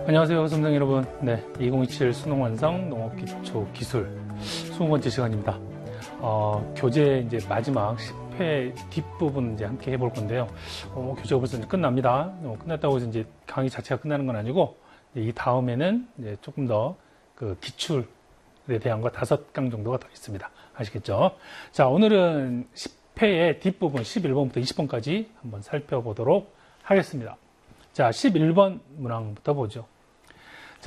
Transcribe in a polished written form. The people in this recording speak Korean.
안녕하세요, 수험생 여러분. 네, 2027 수능 완성 농업 기초 기술 20번째 시간입니다. 교재 이제 마지막 10회 뒷부분 이제 함께 해볼 건데요. 교재가 벌써 이제 끝납니다. 끝났다고 해서 이제 강의 자체가 끝나는 건 아니고, 이 다음에는 이제 조금 더 그 기출에 대한 거 5강 정도가 더 있습니다. 아시겠죠? 자, 오늘은 10회의 뒷부분 11번부터 20번까지 한번 살펴보도록 하겠습니다. 자, 11번 문항부터 보죠.